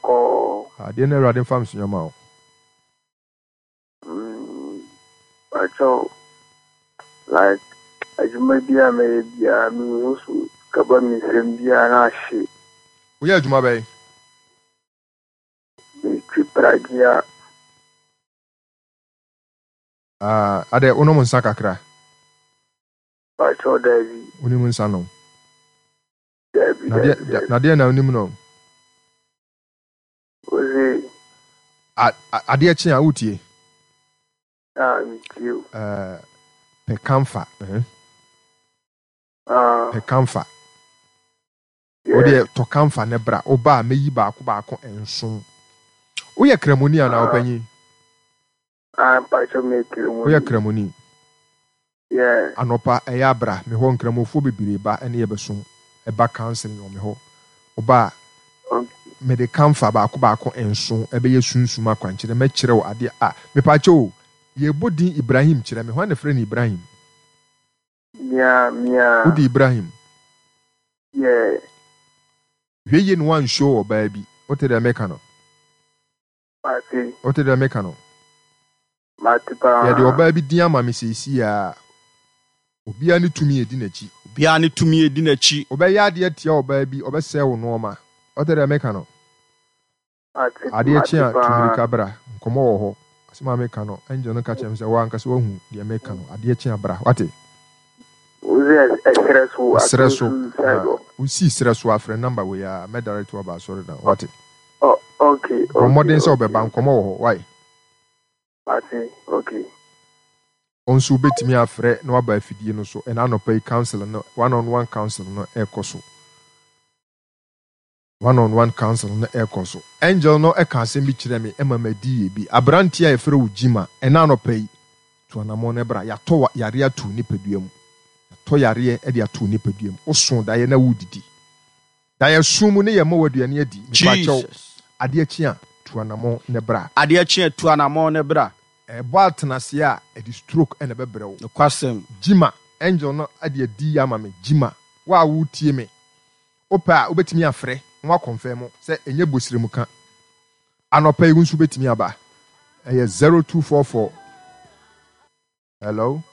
Boko. Dear no riding farms in your mouth. So, like, as you may be a maybe, I mean, also, cover me, send me an ash. We are Juma Bay. Pragia. Are there Unomun Sakakra? I saw Davy. Unimun Sano. Davy. Nadia no Nimno. Was it? A dear Chia Uti. Me too. Pecamfa. Pecamfa. Ode to kamfa nebra oba meyi ba ko enso wo ye kramoni ana opanyi pa so me kramoni wo ye kramoni yeah anopa eya bra me ho nkramofo bebire ba ene ye beso e ba council no me ho oba me de kamfa ba ko enso e be ye sunsun akwankyere me kire wo ade me pa cho ye bodin Ibrahim kire me ho na frɛ ni Ibrahim mia udi Ibrahim yeah Hweye no one show oba bi. What did I make no? Mati. What did I make no? Mati pa. Ya de oba bi din ama me sesi a. Obi ani tumi edi nachi. Obi ani tumi edi nachi. Oba ya de tia oba bi, oba se wo no ma. What did I make no? Mati. Ade chi a tumiri kabra. Nkomo wo ho. Asema make no. Angel no ka chem se wa anka wo hu de make no. Ade chi abra. What? Espresso. We see espresso afre number we are me direct to about sorry now. What? Oh, okay. Modern so be ban komo ho. Why? Okay. Onsu betimi afre na waba afidie no so and anopai council no one-on-one council no ekoso. One-on-one council no ekoso. Angel no eka asem bi kire me emamadi bi. Abrantia efre ujima and anopai to anamon ebra ya to yare atu nipaduam. To yare e de atu nipaduam. Oso da ye na wudidi. Da ye sumu ne ye ma waduane adi. Jesus. Ade achi a to anamon nebra. Ade achi a to anamon nebra. Ebo atenase a edi stroke ene bebrew. No kwasem. Jima angel no ade adi ama me jima. Wa wutie me. Opa obetimi afre. Nwa confirm say enye bosiremu ka. Anopa yi nsu betimi aba. Eye 0244. Hello.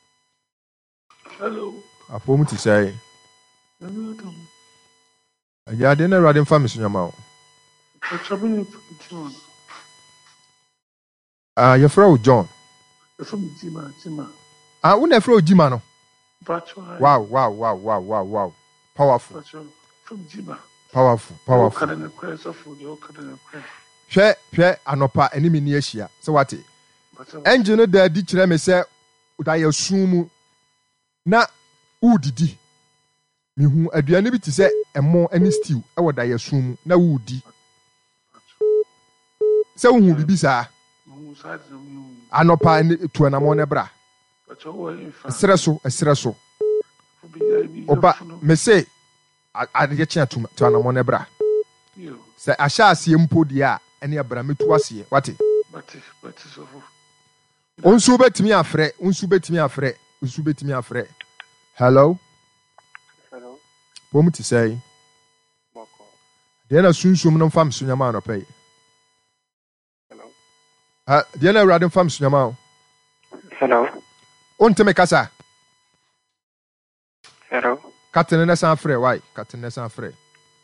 Apomu ti say. Ya de na radio family nyama o. Your friend John. From Jima. Una friend Jima no. Wow. Powerful. From Jima. Powerful. Hwe anopa enimi ni ahia. Se wate. Engine no da di kire me se da ya sumu na udidi. Mihu aduane bi ti se emo ani stew e woda ya sumu na wudi. Se hu bibi saa. Anopa to na mo ne bra. Esre so. Oba me say ade chia to na mo ne bra. Se ahya ase mpo dia ene abra metu ase. Wate? So. Onsu betimi afre. Hello. Pom ti say. Boko. De na sunsum no fam sunyama no pay. Hello. De na radin fam sunyama. Hello. Onteme kasa. Hello. Katene na san frɛ. Why? Katene na san frɛ.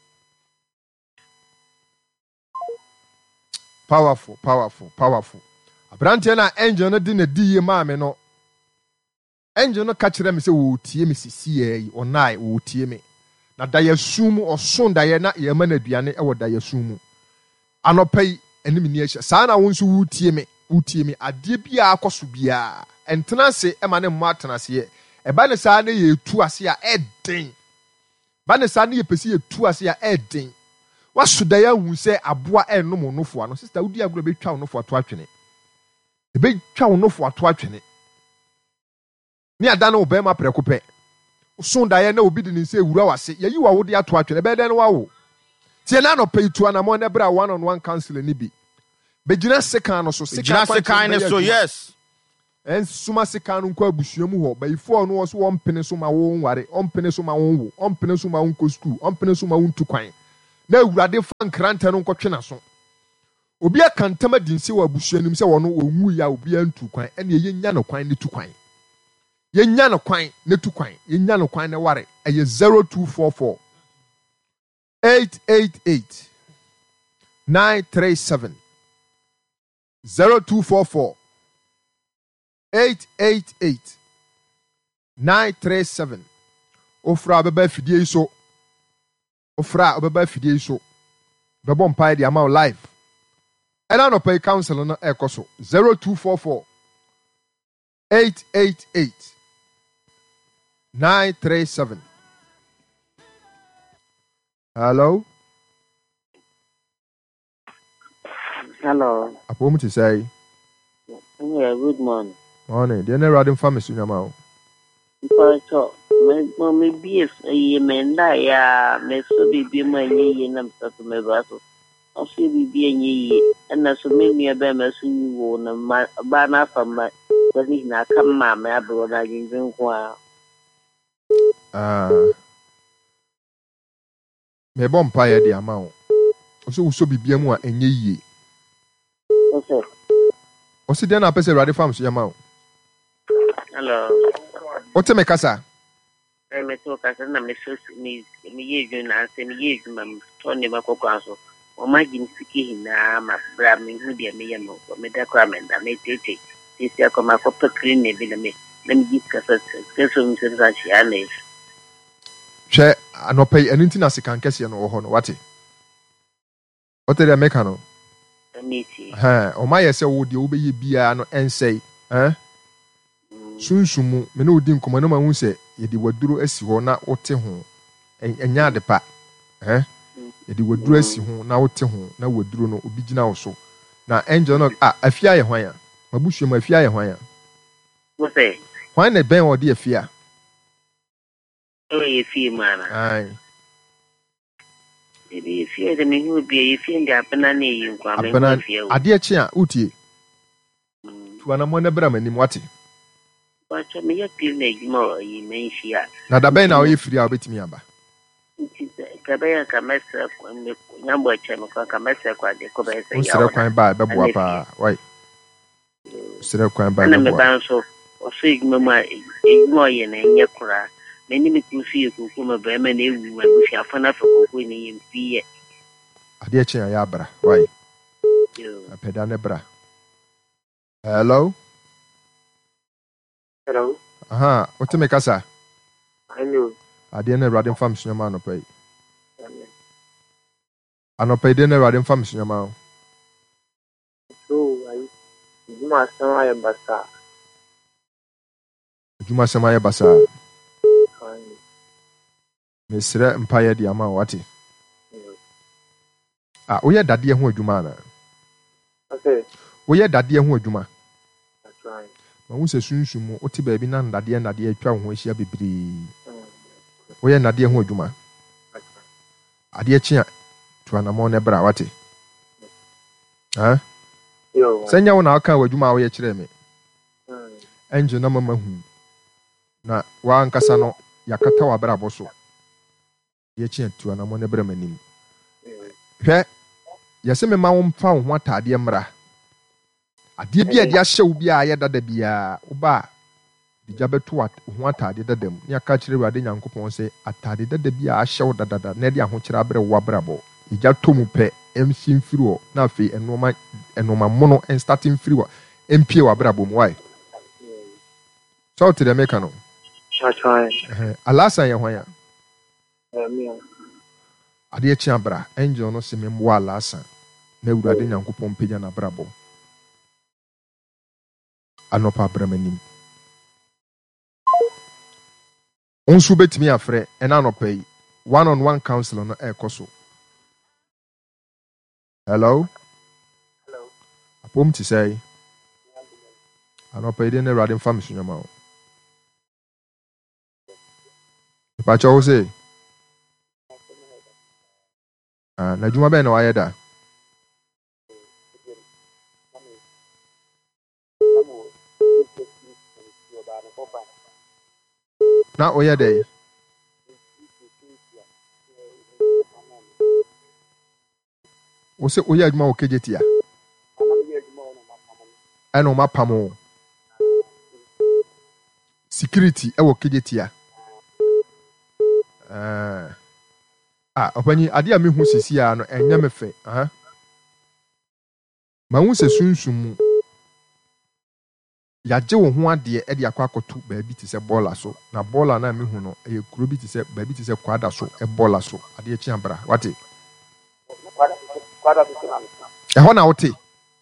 Powerful. Abrante na angel no di na di ye ma me no. Angel no ka kire me se wo tie me sisi yi onai wo tie me. Na da ya sumu oson da ya na ye ma na aduane e wo da ya sumu. Anopai enim ni ahia. Saa na wo nso wo tie me ade bia akoso bia. Entena se e ma ne mma atena se e. E ba ne saa na ye tu ase a eden. Ba ne saa na ye pesi ye tu ase a eden. Wasoda ya hu se aboa ennom nofo ano. Sister wudi agro be twa nofo ato atwene. Ebe twa nofo ato atwene. Ni ada na obema preko pe. Sonda ye na obi di nse ewura wase. Ye yi wa wo de ato atwene. Be den wa wo. Tie na no pay to na mo na bra one-on-one counseling ni bi. Be gina sekan no so sekan so yes. En suma sekan no kwa abusuamu ho. Ba ifo no so wo mpene so ma wo nware. Ompene so ma wo wo. Ompene so ma wo nko school. Ompene so ma wo ntu kwan. na awurade fa nkranta no nkɔtwe na so obi aka ntam adinsi wɔ abusua nim sɛ wɔno onwu ya obi antu kwan ɛne yɛnya no kwan ne tu kwan yɛnya no kwan ne tu kwan yɛnya no kwan ne ware ɛyɛ 0244 888 937 0244 888 937 ofra bɛba fidie yi so ofra bɛba fidie yi so bɛbɔ mpae de ama live ɛna no pay council no ɛkɔ so 0244 888 937 hello apom to say yeah, good morning. Morning. They never had him family soon now. So, maybe if a man die, may so be my ye and I'm such a mevaso. I'll see be a ye, and as so many a bema soon you won a banner from my doesn't not come, mamma, I brought I didn't inquire. Me bomb pie the amount. So be more and ye. Okay. What's it then? I say ready farms yamau. Hello. What's a mekasa? I may talk as an Mrs. me and answer me, Mam Tony Macocaso, or my Ginsiki na my Brammy, who dear me, or Medacramen, I may take it. This year come up for clean me, let me give Cassum to she anage. Share, I no pay anything as a can catch you or what? What did I make? No? O my say would you be bia no and say, Sunsumu, me no din come no man say, ye di waduro asi ho na wote ho, enya de pa, ye di waduro asi ho na wote ho, na waduro no obi gina wo so. Na angel no afia ye hwan ya, mabuhwe ma afia ye hwan ya. What say? Hwan na ben odi afia? Oh, ye fee man. Aye. If you had a me who be if you have an you come in here. Adia chia, uti. To an amona bram and what? But me a more, you may share. Now the ben now if you are with me aba. Cabaya Camessa, when the number chemical Camessa, quite the Cobay, Sir Quine by Babuapa, why? Sir Quine by the bounce of Sigma, more in a yakura. Many me could see who come a bear and everyone which are fun for winning in fear. Adia chia yabra, why? A pedanebra. Hello? Hello? Aha, what to make us? I knew. didn't ride in farms your man pay. I no pay dinner riding farms your mouth. So I must know I am Bassa. You must say my basa. Mesre empire di ama wati. Oye dadie ho adwuma na. Okay. Oye dadie ho adwuma. That's right. Ma wo se sunsumu oti ba bi na ndade atwa ho ahia bebiri. Oye ndade ho adwuma. Ade chia to anamo ne bra wati. Ha? Yo. Senya wo na aka adwuma wo ye kire me. Enje na mama hu. Na wa nkasa no yakata wa bra boso. Ye chia to anamo ne bra manim. Hwɛ yɛsɛ me ma wo mfa wo ho atade mmra ade bi a de ahyɛ wo bi a yɛ dada bia wo ba digya bɛto ho atade dada mu ne aka kyerɛ Awurade Nyankopɔn sɛ atade dada bi a ahyɛ wo dada na de ahokyerɛ abrɛ wo abrabɔ igya to mu pɛ emsi mfiri wo na afei enoma mono and starting free wo empie wo abrabɔ mu why so to the meka no That's right. alasa yɛ hwan ya Me. ade akyi abra angel no se memboa alasa na Awurade Nyankopɔn pagya na brabɔ anopa abramanim onsu betimi afrɛ ɛna anopa yi one-on-one counselor no ɛkɔ so hello apom ti sɛ anopa yi de na Awurade mfa me so nyama o ipakyɛ wo se na juma bɛn na wayɛ da na oyɛ dɛ wo se oya adwuma wo kejetia eno mapamo security e wo kejetia opani ade a mehu sisi a no enya me fe ma hu se sunsumu yaje wo ho ade e de akwa akoto ba bi ti se bola so na bola na mehu no e kuro bi ti se ba bi ti se kwada so e bola so ade chi abra wate ho na wote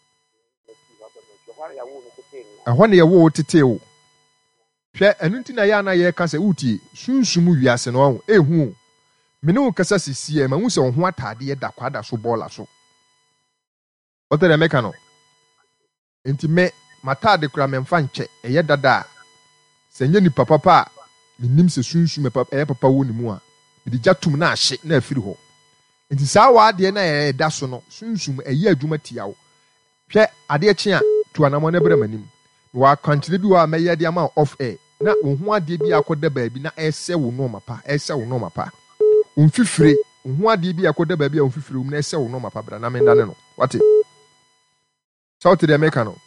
ho na ye wo tete wo hwe enu nti na ya na ye ka se utie sunsumu wiase no ho ehu mene wo kasa sisie ma hu se wo ho atade ye da kwada so bola so wote de meka no enti me matade kura me mfa nche eye dada se nye ni papa minim se sunsumu papa papa wo ni mu a medi jatum na ahye na afiri ho enti saa wa ade na ye da so no sunsumu eye adwuma tiawo hwe ade chi a tu anamo na bra manim wa kwantene bi wa meye de ama off air na ohun ade bi akoda baabi na ese wo no mapa umfifire ohun ade bi akoda baabi a umfifire na ese wo no mapa bra na menda ne no wate south de America no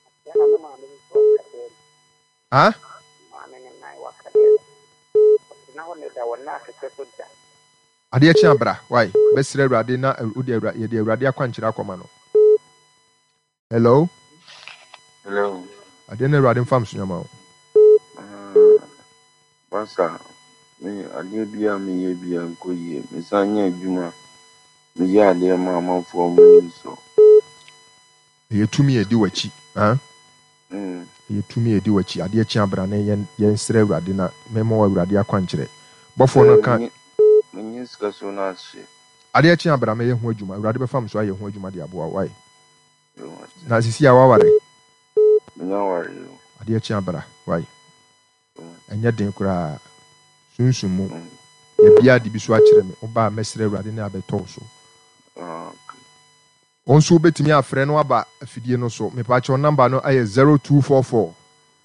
ade chi abra why besire awrade na odi awrade ye de awrade akwankyira akoma no hello ade na awrade mfam so nyama o Basa, me ade bia me ye bia nkoye, me sanya adwuma. Me ye ade ma amanfo mu so. ye tumi edi wachi, ye tumi edi wachi, ade chi abra na ye sire awrade na memo awrade akwankyire. Bofo no kan me sika so na hye. Ade chi abra me ye ho adwuma, awrade be fam so aye ho adwuma de aboa why. Na sisi a waware. Me na ware. Ade chi abra why. Enya den kura sunsumu ya bia de bi so akire me oba mesre awrade na abeto so onso betimi afre no aba afidie no so me pa cho number no aye 0244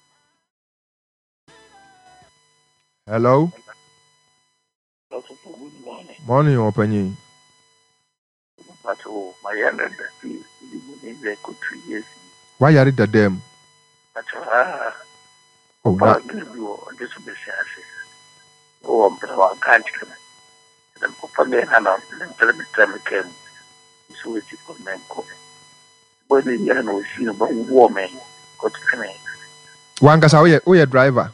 hello morning opanyi Pato mayana da fi di ne ko 3 years why yare dadam pato oh ba biwo da su be shase o bra kan tikana da ko pande na na tele kem su ti ko men ko bo ni ya no shi no ba wo me ko tikana wangasa oye driver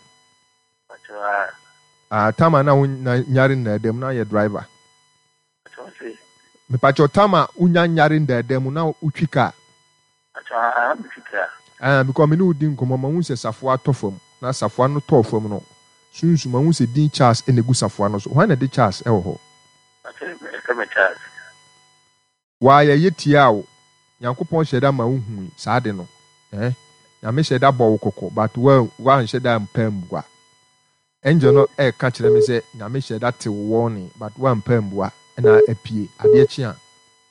pato tama na nyare na dem na ye driver pato si me pa cho tama unya nyare na dem na utwika pato mfika because me no din komo ma hu se safo atofam na safo no tofam no sunsuma hu se din Charles enegu safo no so why na de Charles e wo ho pato me Charles wa ye yetia wo Yankopon hyeda ma hu saa de no na me hyeda bo wo kokko but wa hyeda mpambua enje no ka kire me se na me hyeda te wo ni but wa mpambua na apie ade chi a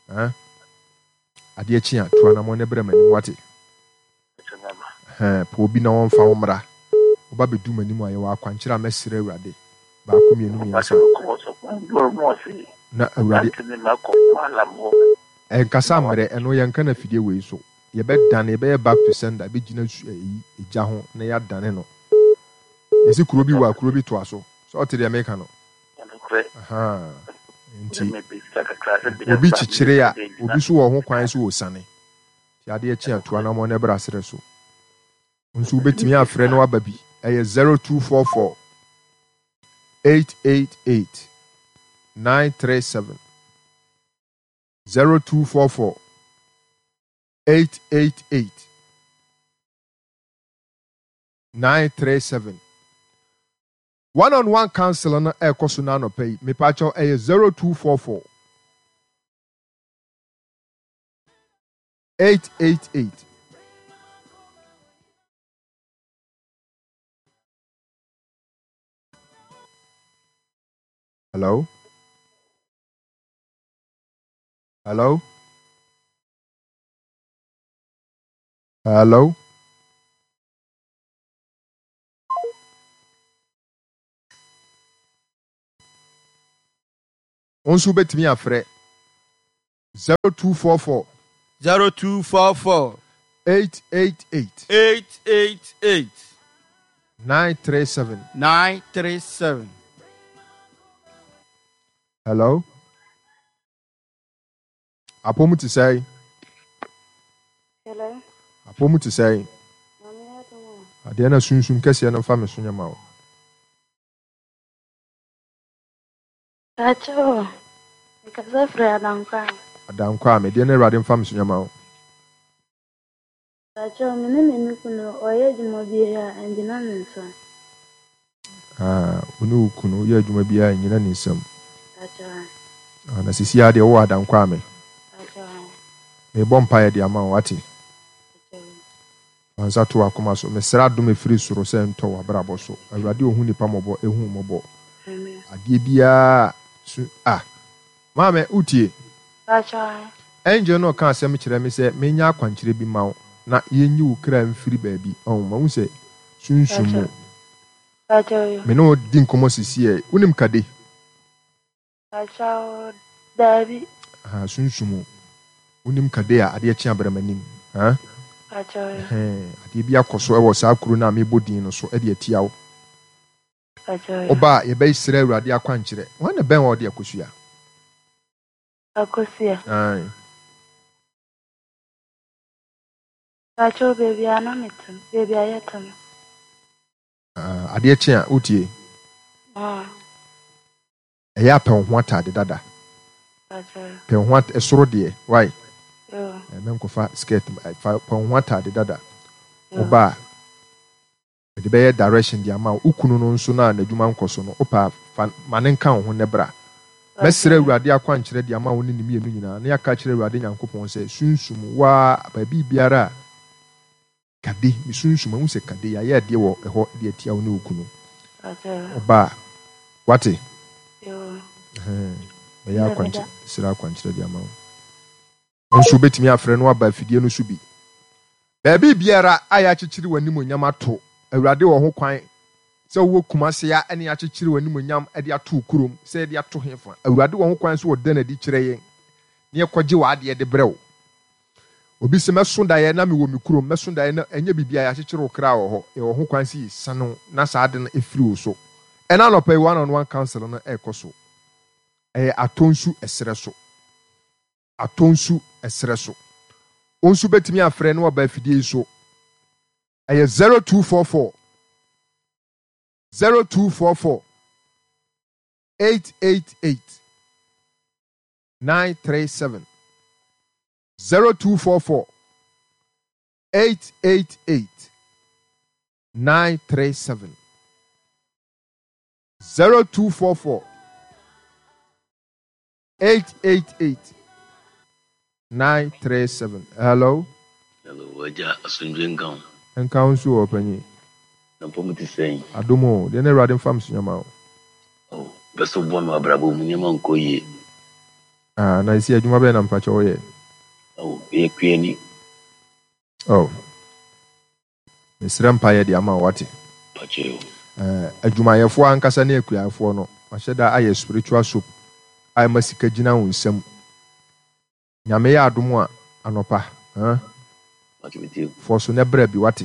ade chi a to na mo ne bra mani wate po bi na won fa wo mra oba bedu mani mu aye wa kwankyira mesire awrade ba ko mienu miasa na awrade kasa mre eno yanka na fidie wei so ye be dane be back to sender be gina eja ho na ya dane no yesi kuro bi wa kuro bi to aso so o te de America no nti obi chichire ya obi so wo ho kwan so wo sane ti ade chi atoa na mo na bra sere so nso betimi afre no aba bi 0244 888 937 0244 888 937 one-on-one counselor na ekoso na no pay me pacho 0244 888 Hello? Hello? Hello? Onsu betimi afre 0244 0244 888 888 937. 937. Hello? Apomu to say. Hello? Apomu to say. Adiana soon kesi na fa me so nyama o. Acho. Because Fred Adankwa me de na Awurade fa me so nyama o. Acho me kuno oye dwuma bi ha engina nso. Unu kuno ye adwuma bi a nyina ne nsam. Acho. Na sisi ade wo adankwa me. Acho. Me bompa ye de ama wate. Anza to akoma so mesra do me firi soro se nto wa brabo so Awurade ohu nipa mobo ehu mobo. Amen. Ade bia su Mame utie. Acho. Angel no ka asem kire me se menya akwankire bi mawo na yenyi wo kra mfiri baabi. Ma hu se sunsumu. Acho. Me no di nkomo sisi e. Unim kade. Acho. Dabi. Sunsumu. Unim kade a ade kye abramanim. Acho. Ade bi akoso e wo sa kuru na me bodin no so e de atia wo. Acho. Oba ye bai sira Awurade akwankire. Wana ben wo de akosua. Akosia. Ai. Acho baby anamitum. Baby ayatum. Ade kye a utie. Eya pe ho atade dada. Acho. Pe ho esoro de. Why? Yo. Menkofa skirt pe ho atade dada. Oba de be direction di ama ukunu no nso na adwuma nkoso no opa manenka ho ne bra. Mesere Awurade akwankire di ama wo ne nimienu nyina na yaka kire Awurade Nyankopɔn sɛ sunsum wa baabi biara kade mi sunsum hu sɛ kade ya ye de wo ɛhɔ de atia wo ne okunu. Oba wate Yo. be ya akwankire sira akwankire di ama wo. Onso betimi afre no aba afidie no so bi. Baabi biara aya kyekyere w'anim onyam ato Awurade wo ho kwan sɛ wo kumase ya ene ya kyekyere w'anim onyam de ato kurom sɛ de ato hefa Awurade wo ho kwan so wo da na di kyerɛ yɛn ne ekɔgye wa ade de brɛw obi se meso da yɛ na me wo me kurom meso da yɛ na enya bibia ya kyekyere wo kra wo ho e wo ho kwan si sano na sa ade no efiri wo so ɛna no pɛ one on one counsel no ekoso atonsu esere so atonsu esere so onsu betimi afrɛ no ɔba afidie so 0244 888 937 0244 888 937 0244 888 937. Hello? Hello, Waja Asunjengan. Encounter open. Nampomiti saying, Adomo, the never riding farms in your mouth. Oh, best of one, my bravo, Muniman Koye. And I see a Jumaben and Pachoye. Oh, be a queenie. Oh, Miss Rampire, the Amawati. Pacho. A Jumaya for Ancasania Quia for no. I said that I a spiritual soup. I must kajina with some Yamea Dumoa, Anopa, What with you? For so never be what.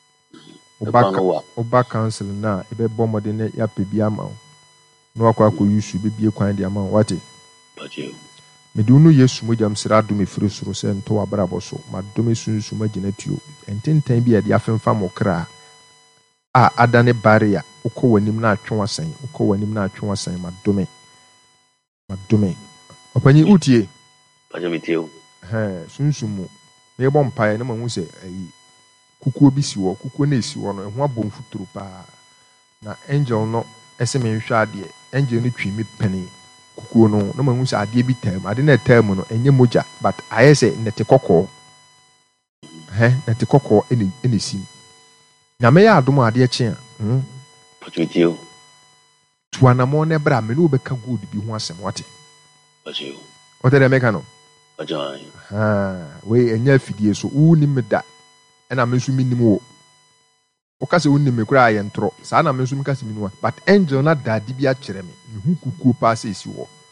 Oba council na ebe bombo de ne ya pebi ama no akwa yusu bibie kwan de ama wate Pacho. Me du no Yesu mogam sra do me firi soro se nto wabrabo so ma do me sunsu magina tuo ententan bi e de afemfa mokra adane barrier ukọ wanim na atwe wasan ukọ wanim na atwe wasan ma do me opani utie Pacho with you. Sunsu mu me bom pae na ma hu se ayi kukuo bi si wo kukuo na esi wo no eho abom futuru pa na angel no ese me nhwa ade angel no twi mi pene kukuo no na ma hu se ade bi tam ade na tam no enye moja but ayese nete kokko nete kokko ene sim nyame ya adom ade kye Pacho with you. tuana mo na bra me no be ka good bi ho asem wate Pacho. Ote de meka no Pacho. we enya fidie so uni meda ena me nso minim wo okase wonni me kura aye ntro saa na me nso mkase minua but angel na dade bi a kyerɛ me hu kukuo pa ase esi wo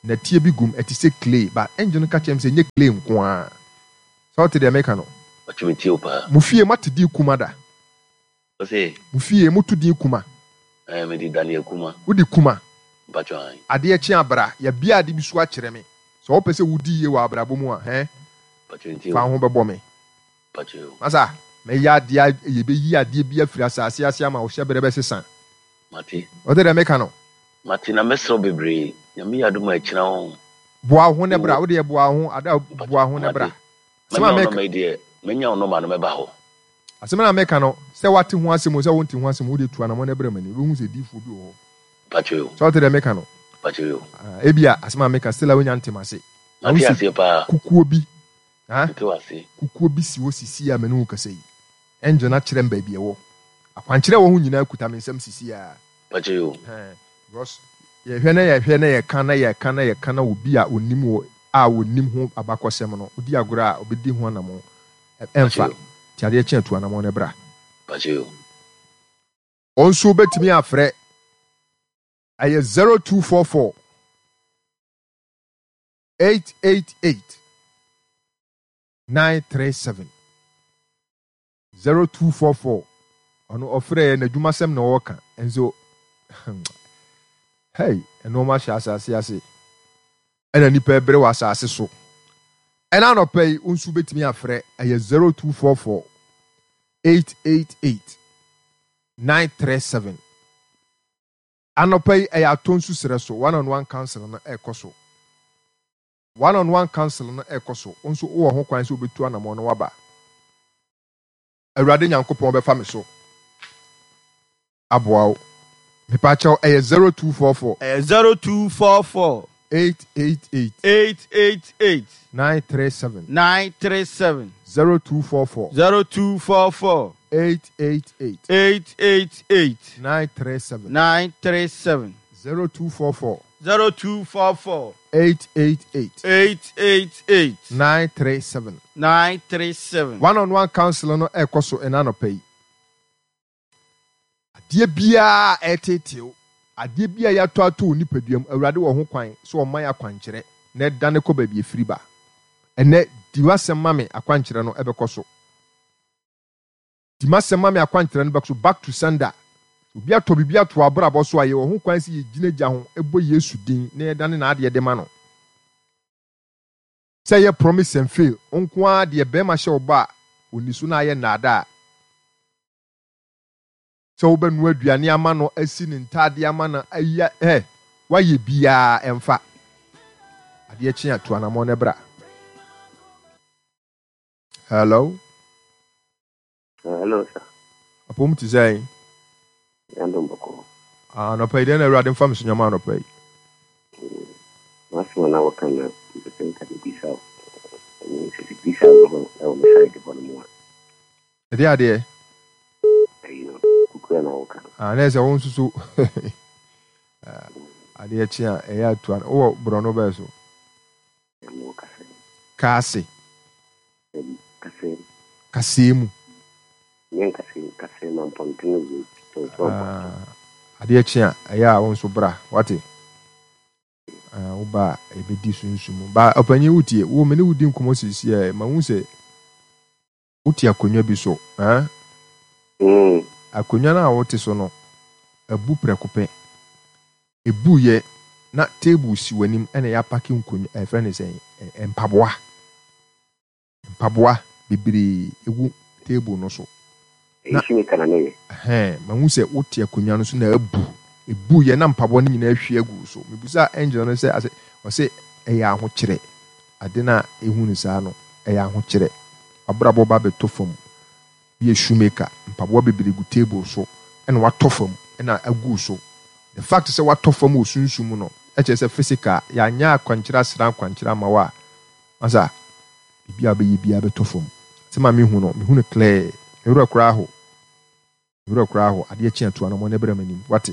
na tie bi gum eti se clay ba angel no ka chem se nye clay nko a so te de make no Ochimiti opa. mu fie mate di kuma da Ose. mu fie mutu di kuma Me di Daniel Kuma. wodi kuma Mpacho an. ade chi abra ya bia ade bi so a kire me so wo pese wudi ye wa abra bomu a Ochimiti. fa ho bebo me Pacho. masa me ya ade ye be yi ade bi afiri asase ase ama wo hyebere be sesan Mati. o de make no Mati na mesro bebre. Nyame adom a kira ho. boa ho ne bra wo de boa ho ada boa ho ne bra Sama make. Menya ono ma no meba ho. asema na make no se wate ho asem se wonte ho asem wo de tuana mo ne bra mani wo hu se difo bi wo Pacho. so te de make no Pacho. ebia asema make still wonya ntemase Mati ase pa. kukuo bi Mati ase. kukuo bi si wo sisi a menu kase yi enjo na kire mba bi e wo akwankyere wo ho nyina kuta me nsam sisi a Pacho. because ye hwe na ye kana obi a onim wo a onim ho abakosem no odi agora a obedi ho anamo emfa ti ade kye to anamo ne bra Pacho. onso betimi afre aye 0244 888 937 0244 ono ofre na dwumasem na woka enzo hey eno ma sha asase ena nipa ebere wa asase so ena no pay onsu betimi afre aye 0244 888 937 anopay aye atonsu sere so one-on-one counsel no ekoso one-on-one counsel no ekoso onso wo ho kwan so obetu anamo no waba awurade nyankopon be fa me so aboao me pa chaw aye 0244 0244 888 888 937 937 0244 0244 888 888 937 937 0244 0244 888 888 937 937 one-on-one counsel no ekoso enanopai adie bia eteteo adie bia ya to ato nipaduam awurade wo ho kwan so o man akwankyere na dane ko ba bi efiri ba ene diwasem mame akwankyere no ebekoso dimasem mame akwankyere no bekoso back to sender obi ato bibia to abrabo so aye wo ho kwan si yeginaja ho ebo Yesu din na dane na ade de ma no say ye promise and fail onko a de be ma hye oba onisu na aye nada so obenu aduane ama no asi ne ntade ama na aya waye bia emfa ade akyi ato anamo ne bra hello sir apom ti say yando mbako no pay den awurade mfa mso nyama no pay maso na wakana mpenta bisa ni sisi bisa no au mshaidi kwa mwa ade ade kukua na wakana na ese won susu ade akyi a eya to an wo brono ba so kasi kasemu kasema mpontinu ade akyi a eya won so bra wate uba ebedi sunsumu ba opanyi wutie wo me ne wudi nkomo sisi e ma hu se wuti akonwa bi so akonwa na wote so no abu prekope ebu ye na table si wanim ene ya paki nkonwa e friend say mpaboa bibiri egu table no so na ishimi kana ne ma hu se wuti akonwa no so na ebu ye na mpabo ne nyina ahwie agu so mebusa angel no se ase o se eya ho kire ade na ehunu saa no eya ho kire abrabo ba beto fam bi shoemaker mpabo bebere gu table so ena wato fam ena agu so the fact say wato fam osunsum no e che se physical ya nya akwankyira sra akwankyira mawa asa bibia be yibia beto fam se ma me hu clear ewura kura ho ade akyi ato anamo ne bramanim wate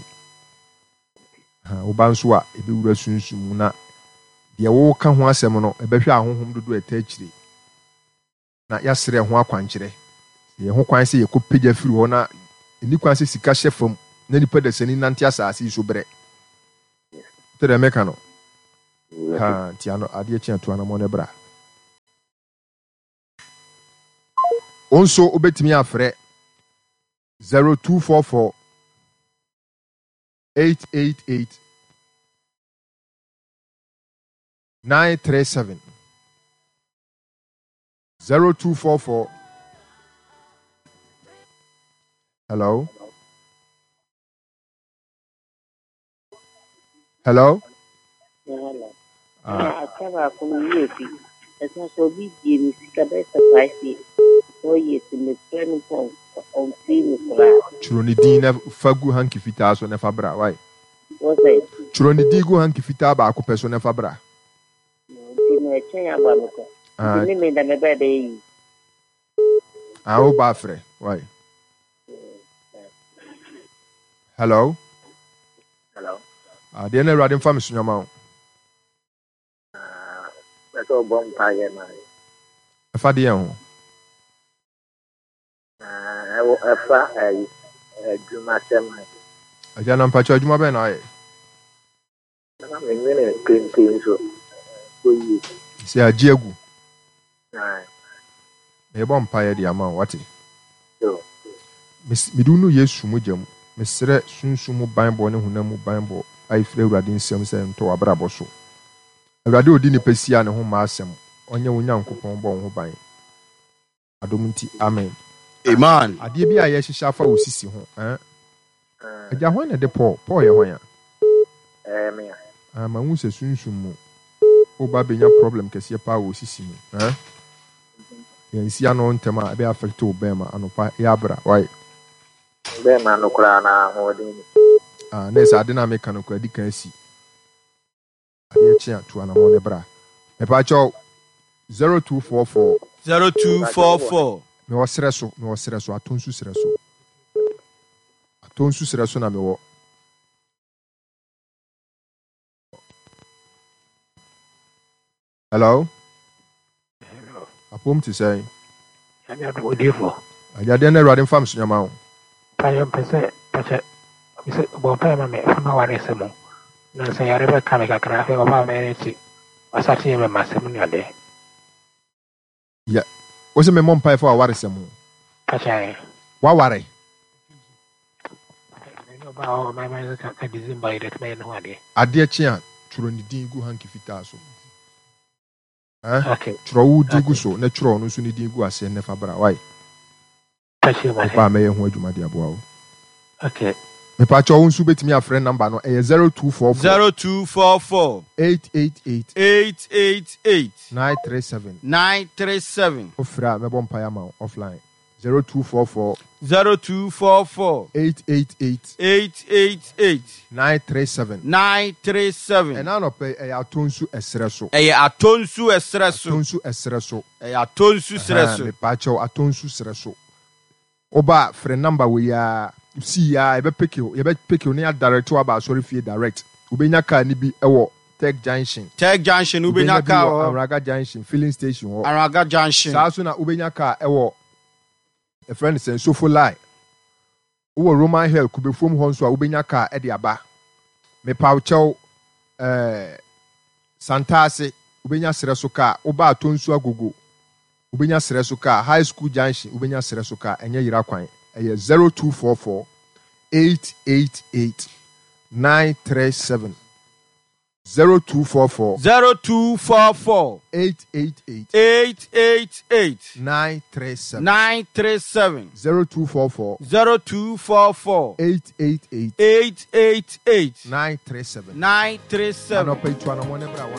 woba nso a ebewura sunsum na de wo ka ho asɛm no ebɛhwɛ ahohom dodo etachire na yasere ho akwankyere ye ho kwan sɛ yekopagya firi hɔ na eni kwan sɛ sika hyɛ fam na nipa da sani nante asase so brɛ tere meka no ha tiano ade chia to anamo ne bra onso obetimi afre 0244 888 937 0244 Hello. Hello. Hello. Akaba community. It's not so big. You see, that's surprising. So yes, in the training point on team. Churoni dina fagu hanki fita so ne fabra. Why? What's that? Churoni digu hanki fita ba ako peso ne fabra. No, change about it. You mean that maybe they. Ah, o bafre. Why? Hello. Hello. The ene radin fam sunyama. That's all bomb fire, man. Efa de ho. Efa Juma Sema. Aja na mpacho adwuma be na aye. Na me ngene kente so. Oyi. Si ajiegu. Aye. E bomb fire di ama wati. Yo. Midu no Yesu mujam. Mesre sunsumu Bible ne hunamu Bible ai fre Awurade nsem se nto abrabo so. Awurade odi ni pesia ne ho ma asem. Onye wonyankopon bo ho ban. Adom nti amen. Amen. Ade bi a ye hihya fa osisi ho, Aja ho na de Paul ye ho ya. Me. Ma hu se sunsumu. O ba benya problem kese pa osisi mu, Yansi ano ntema e be affect o bema anopa ya bra, why? Be man no kra na hodin. Nessa adina make no kwa dikan si. Ade chia to anamo ne bra. Me pa cho 0244 0244 me wo sere so atonsu sere so. Atonsu sere so na me wo. Hello. Hello. Apom ti say. Anya do defo. Aja den Awurade fam sunyama ho. Payo pese mise bo pa ma me fa ware semo. Na se yare be ka me kakra fe o ba me ti. Asati me masem ni ade. Ya. O se me mom pa fa ware semo. Pacha. Wa ware. No ba o my mind ka December ide me no ade. Ade chia churo ni din gu hanki fita so. Okay. Churo wu digu so na churo no so ni din gu ase ne fa bra why? Pa me ho adwuma de aboa wo. Okay. Me pa cho unsu betimi a friend number no 0244 888 937 ofra me bom pa ya ma offline 0244 888 937 and now pay atonsu esreso atonsu esreso me pa cho atonsu esreso oba friend number we ya see ya ebe pick you ne direct to aba sorry fee direct ubenya car ni bi ewo Tech Junction ubenya car Araga Junction filling station Araga Junction sa so na ubenya car ewo a friend say Sofo line wo Roman Hill kubefom ho nso a ubenya car e de aba me pauchew Santase ubenya sere so car oba atonsu agogo ubenya sere so car High School Junction ubenya sere so car enye yira kwan 0244 888 937 0244 888 937 0244 888 888 937 937 ano pa itu anamo ne bra